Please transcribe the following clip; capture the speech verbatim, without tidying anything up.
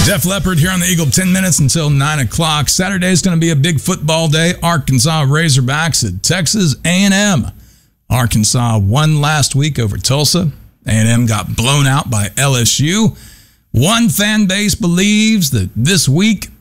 Def Leppard here on the Eagle, ten minutes until nine o'clock. Saturday is going to be a big football day. Arkansas Razorbacks at Texas A and M. Arkansas won last week over Tulsa. A and M got blown out by L S U. One fan base believes that this week